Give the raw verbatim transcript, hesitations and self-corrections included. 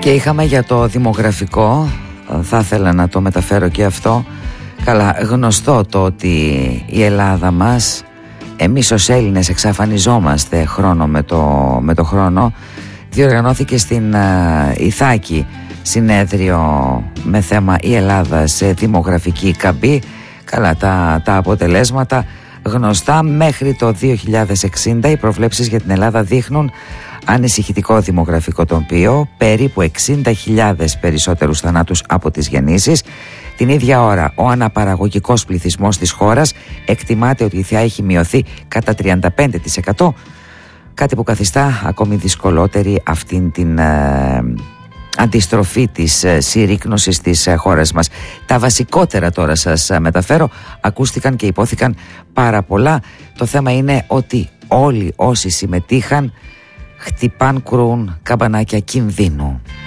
Και είχαμε για το δημογραφικό, θα ήθελα να το μεταφέρω και αυτό. Καλά, γνωστό το ότι η Ελλάδα μας, εμείς ως Έλληνες εξαφανιζόμαστε χρόνο με το, με το χρόνο. Διοργανώθηκε στην uh, Ιθάκη συνέδριο με θέμα η Ελλάδα σε δημογραφική καμπή. Καλά, τα, τα αποτελέσματα γνωστά. Μέχρι το δύο χιλιάδες εξήντα οι προβλέψεις για την Ελλάδα δείχνουν ανησυχητικό δημογραφικό τοπίο, περίπου εξήντα χιλιάδες περισσότερους θανάτους από τις γεννήσεις. Την ίδια ώρα ο αναπαραγωγικός πληθυσμός της χώρας εκτιμάται ότι θα έχει μειωθεί κατά τριάντα πέντε τοις εκατό, κάτι που καθιστά ακόμη δυσκολότερη αυτήν την ε, αντιστροφή της ε, συρρίκνωσης της ε, χώρας μας. Τα βασικότερα τώρα σας ε, μεταφέρω, ακούστηκαν και υπόθηκαν πάρα πολλά. Το θέμα είναι ότι όλοι όσοι συμμετείχαν χτυπάν κρούν καμπανάκια κινδύνου.